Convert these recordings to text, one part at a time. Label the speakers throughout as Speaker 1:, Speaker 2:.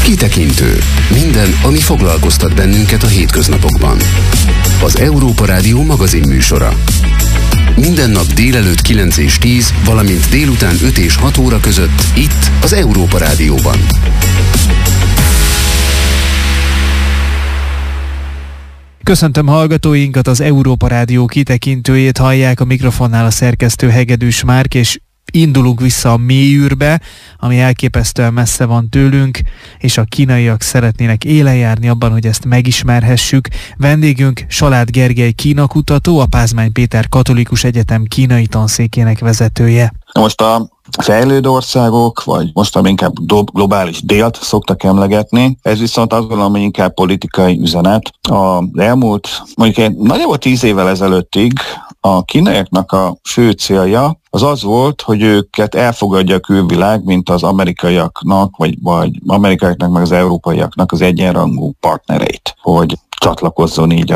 Speaker 1: Kitekintő. Minden, ami foglalkoztat bennünket a hétköznapokban. Az Európa Rádió magazin műsora. Minden nap délelőtt 9 és 10, valamint délután 5 és 6 óra között itt az Európa Rádióban.
Speaker 2: Köszöntöm hallgatóinkat, az Európa Rádió kitekintőjét hallják, a mikrofonnál a szerkesztő Hegedűs Márk, és indulunk vissza a mélyűrbe, ami elképesztően messze van tőlünk, és a kínaiak szeretnének élen járni abban, hogy ezt megismerhessük. Vendégünk Salád Gergely kínakutató, a Pázmány Péter Katolikus Egyetem kínai tanszékének vezetője.
Speaker 3: Most a fejlődő országok, vagy most inkább globális délt szoktak emlegetni, ez viszont azt gondolom, hogy inkább politikai üzenet. Az elmúlt, mondjuk nagyjából 10 évvel ezelőttig a kínaiaknak a fő célja az volt, hogy őket elfogadja a külvilág, mint az amerikaiaknak, vagy amerikaiaknak, meg az európaiaknak az egyenrangú partnereit, hogy csatlakozzon így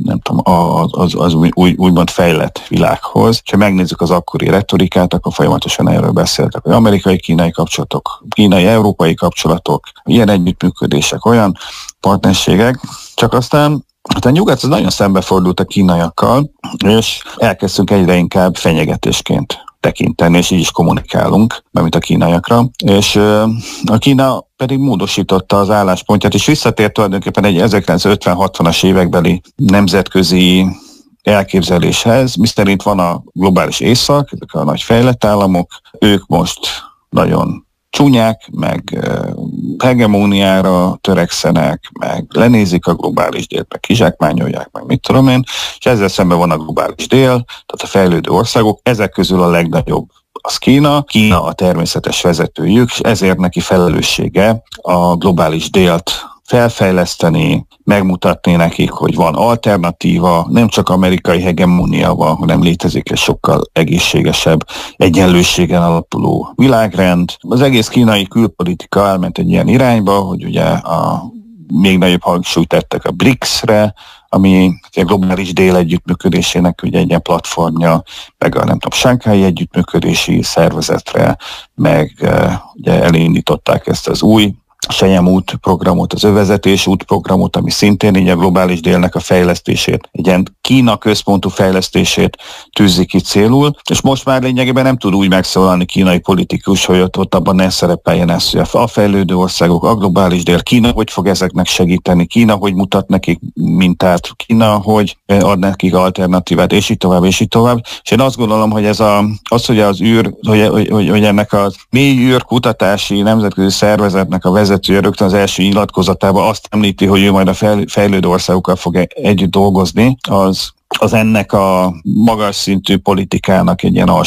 Speaker 3: az úgymond fejlett világhoz. Ha megnézzük az akkori retorikát, akkor folyamatosan erről beszéltek, hogy amerikai-kínai kapcsolatok, kínai-európai kapcsolatok, ilyen együttműködések, olyan partnerségek, csak aztán a nyugat az nagyon szembefordult a kínaiakkal, és elkezdtünk egyre inkább fenyegetésként tekinteni, és így is kommunikálunk, mint a kínaiakra, és a Kína pedig módosította az álláspontját, és visszatért tulajdonképpen egy 1950-60-as évekbeli nemzetközi elképzeléshez, miszerint van a globális észak, ezek a nagy fejlett államok, ők most nagyon csúnyák, meg hegemóniára törekszenek, meg lenézik a globális délt, meg kizsákmányolják, meg mit tudom én, és ezzel szemben van a globális dél, tehát a fejlődő országok, ezek közül a legnagyobb az Kína. Kína a természetes vezetőjük, és ezért neki felelőssége a globális délt felfejleszteni, megmutatni nekik, hogy van alternatíva, nem csak amerikai hegemónia van, hanem létezik egy sokkal egészségesebb, egyenlőségen alapuló világrend. Az egész kínai külpolitika elment egy ilyen irányba, hogy ugye még nagyobb hangsúlyt tettek a BRICS-re, ami a globális dél együttműködésének ugye egy ilyen platformja, meg a Shanghai együttműködési szervezetre, meg ugye elindították ezt az új Sejem út programot, az övezetés út programot, ami szintén így a globális délnek a fejlesztését, egy ilyen Kína központú fejlesztését tűzi ki célul, és most már lényegében nem tud úgy megszólalni kínai politikus, hogy ott abban ne szerepeljen ez, hogy a fejlődő országok, a globális dél, Kína hogy fog ezeknek segíteni, Kína hogy mutat nekik mintát, Kína hogy ad nekik alternatívát, és így tovább, és így tovább. És én azt gondolom, hogy hogy az űr, hogy ennek a mély űrkutatási nemzetközi szervezetnek a vezetője rögtön az első nyilatkozatában azt említi, hogy ő majd a fejlődő országokkal fog együtt dolgozni, az ennek a magas szintű politikának egy ilyen